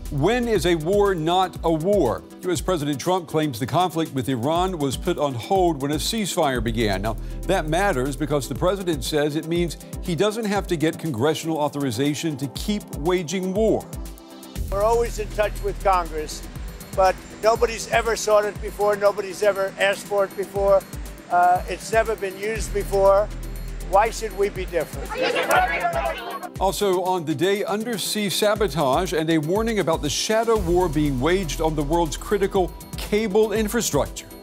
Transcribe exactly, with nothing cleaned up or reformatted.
When is a war not a war? U S. President Trump claims the conflict with Iran was put on hold when a ceasefire began. Now, that matters because the president says it means he doesn't have to get congressional authorization to keep waging war. We're always in touch with Congress, but nobody's ever sought it before. Nobody's ever asked for it before. Uh, it's never been used before. Why should we be different? Also on the day, undersea sabotage and a warning about the shadow war being waged on the world's critical cable infrastructure.